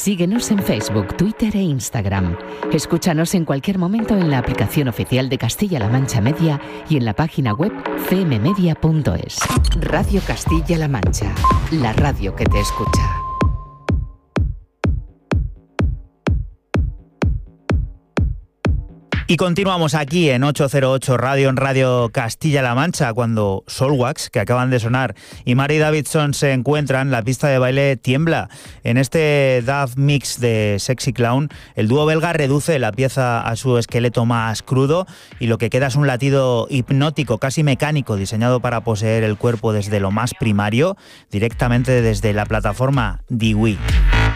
Síguenos en Facebook, Twitter e Instagram. Escúchanos en cualquier momento en la aplicación oficial de Castilla-La Mancha Media y en la página web cmmedia.es. Radio Castilla-La Mancha, la radio que te escucha. Y continuamos aquí en 808 Radio, en Radio Castilla-La Mancha, cuando Soulwax, que acaban de sonar, y Mary Davidson se encuentran, la pista de baile tiembla. En este dub mix de Sexy Clown, el dúo belga reduce la pieza a su esqueleto más crudo y lo que queda es un latido hipnótico, casi mecánico, diseñado para poseer el cuerpo desde lo más primario, directamente desde la plataforma Dewey.